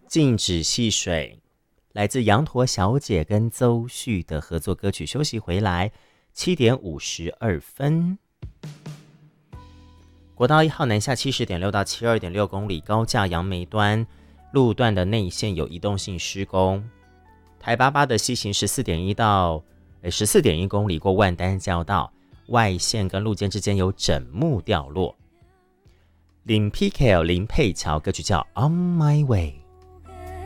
禁止戏水，来自羊驼小姐跟邹旭的合作歌曲。休息回来，7点52分。国道1号南下70.6到72.6公里，高架杨梅端路段的内线有移动性施工。台88的西行14.1到14.1公里，过万丹交道，外线跟路肩之间有枕木掉落。林 PK 林佩乔歌曲叫《On My Way》。